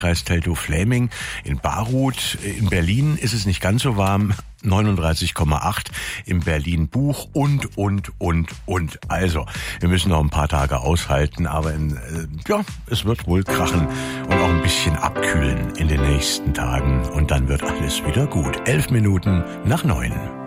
Kreis Teltow-Fläming, in Baruth. In Berlin ist es nicht ganz so warm, 39,8 im Berlin-Buch und. Also, wir müssen noch ein paar Tage aushalten, aber es wird wohl krachen und auch ein bisschen abkühlen in den nächsten Tagen und dann wird alles wieder gut. 11 Minuten nach 9.